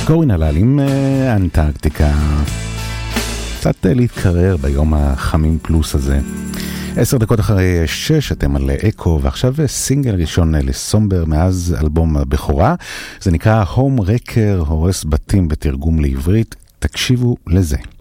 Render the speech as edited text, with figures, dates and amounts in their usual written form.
גורין הלל עם אנטארקטיקה. קצת להתקרר ביום החמים פלוס הזה. 10 דקות אחרי 6 אתם על אקו, ועכשיו סינגל ראשון לסומבר מאז אלבום הבכורה. זה נקרא הום רקר, הורס בתים בתרגום לעברית. תקשיבו לזה.